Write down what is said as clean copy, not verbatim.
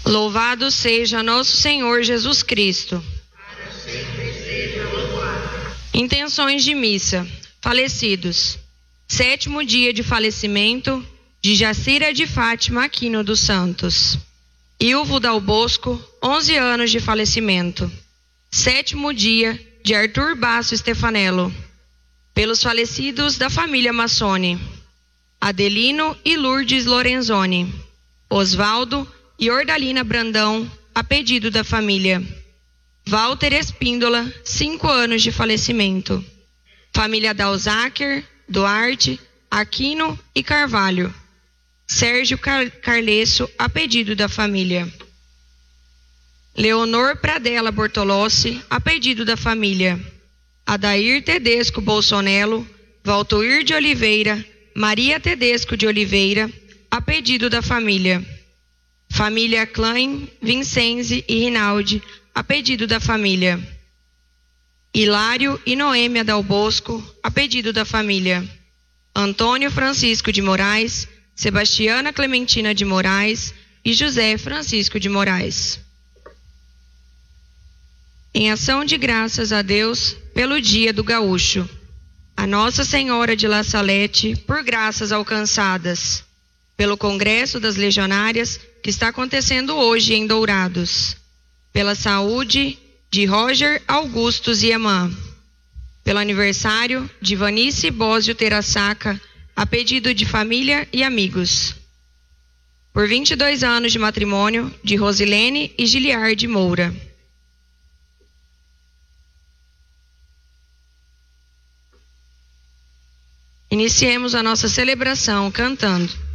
Louvado seja nosso Senhor Jesus Cristo. Intenções de missa. Falecidos. 7º dia de falecimento de Jacira de Fátima Aquino dos Santos. Ilvo Dal Bosco, 11 anos de falecimento. 7º dia de Arthur Basso Stefanello. Pelos falecidos da família Massoni: Adelino e Lourdes Lorenzoni, Osvaldo e Ordalina Brandão, a pedido da família. Walter Espíndola, 5 anos de falecimento. Família Dalzaker, Duarte, Aquino e Carvalho. Sérgio Carlesso, a pedido da família. Leonor Pradella Bortolossi, a pedido da família. Adair Tedesco Bolsonello, Valtoir de Oliveira, Maria Tedesco de Oliveira, a pedido da família. Família Klein, Vincenzi e Rinaldi, a pedido da família. Hilário e Noêmia Dal Bosco, a pedido da família. Antônio Francisco de Moraes, Sebastiana Clementina de Moraes e José Francisco de Moraes. Em ação de graças a Deus pelo Dia do Gaúcho, a Nossa Senhora de La Salete por graças alcançadas, pelo Congresso das Legionárias que está acontecendo hoje em Dourados, pela saúde de Roger Augustus Yaman, pelo aniversário de Vanice Bósio Terassaca, a pedido de família e amigos, por 22 anos de matrimônio de Rosilene e Giliardi Moura. Iniciemos a nossa celebração cantando.